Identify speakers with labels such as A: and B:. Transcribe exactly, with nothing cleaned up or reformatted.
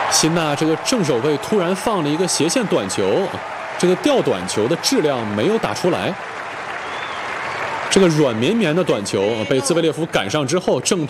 A: 辛纳这个正手背突然放了一个斜线短球，这个吊短球的质量没有打出来。这个软绵绵的短球被兹维列夫赶上之后，正